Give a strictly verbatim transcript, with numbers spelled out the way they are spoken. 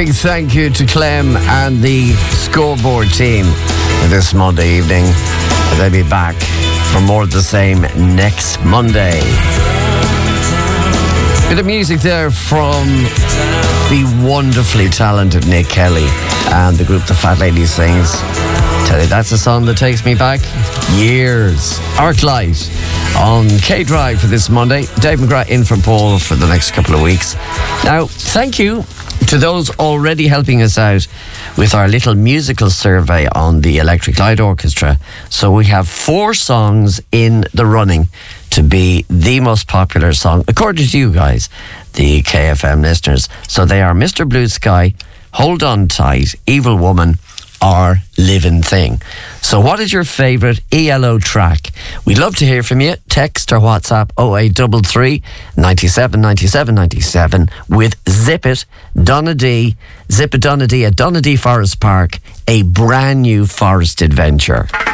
big thank you to Clem and the Scoreboard team for this Monday evening. They'll be back for more of the same next Monday. Bit of music there from the wonderfully talented Nick Kelly and the group The Fat Lady Sings. Tell you, that's a song that takes me back years. Arclight on K-Drive for this Monday. Dave McGrath in for Paul for the next couple of weeks. Now, thank you to those already helping us out with our little musical survey on the Electric Light Orchestra. So we have four songs in the running to be the most popular song, according to you guys, the K F M listeners. So they are Mister Blue Sky, Hold On Tight, Evil Woman, or Living Thing. So what is your favourite E L O track? We'd love to hear from you. Text or WhatsApp oh eight three three, ninety-seven, ninety-seven, ninety-seven with Zip It, Donna D, Zip It Donna D at Donna D Forest Park, a brand new forest adventure.